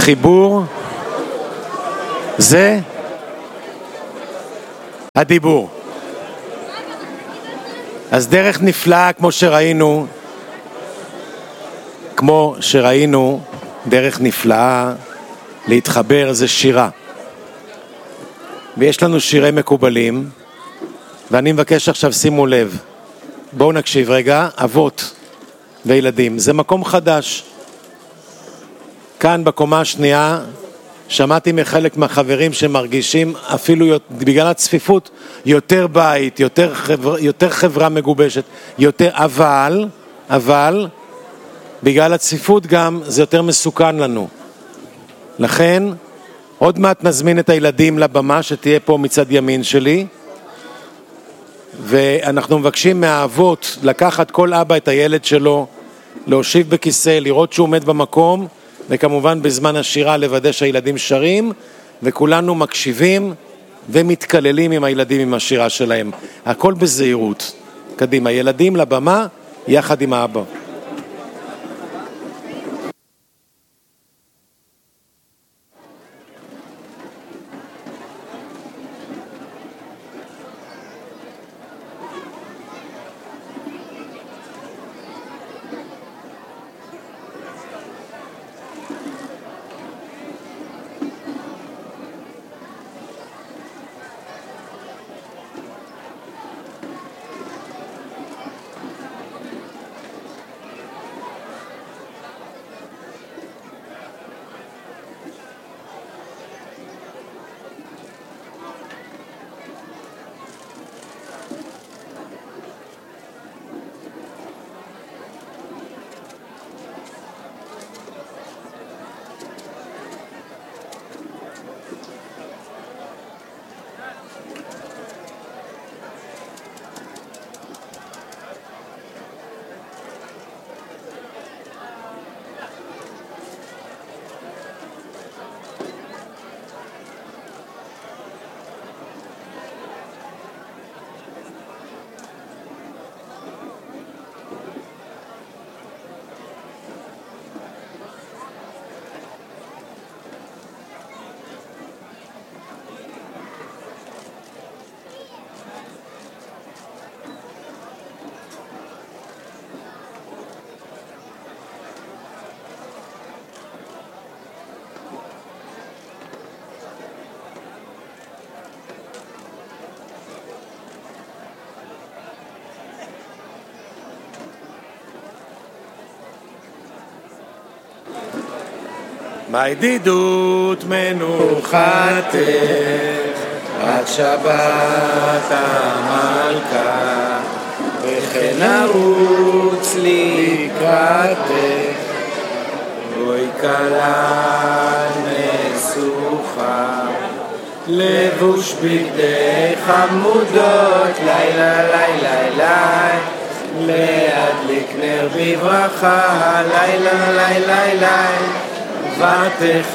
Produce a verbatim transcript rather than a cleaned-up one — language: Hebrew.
חיבור זה הדיבור. אז דרך נפלאה, כמו שראינו, כמו שראינו, דרך נפלאה להתחבר זה שירה. ויש לנו שירי מקובלים, ואני מבקש עכשיו, שימו לב, בואו נקשיב רגע, אבות וילדים, זה מקום חדש. כאן בקומה השנייה, שמעתי מחלק מהחברים שמרגישים אפילו בגלל הצפיפות יותר בית, יותר חברה, יותר חברה מגובשת, יותר, אבל, אבל, בגלל הצפיפות גם זה יותר מסוכן לנו. לכן, עוד מעט נזמין את הילדים לבמה שתהיה פה מצד ימין שלי, ואנחנו מבקשים מהאבות לקחת כל אבא את הילד שלו, להושיב בכיסא, לראות שהוא עומד במקום, וכמובן בזמן השירה לוודא שהילדים שרים, וכולנו מקשיבים ומתקללים עם הילדים עם השירה שלהם. הכל בזהירות. קדימה, ילדים לבמה יחד עם האבא. מהידידות מנוחתך עד שבת המלכה, וכן נרוץ לקראתך, אוי כלה נסוכה, לבוש בגדי חמודות, לילה לילה לילה, להדליק נר בברכה, לילה לילה לילה, ותחי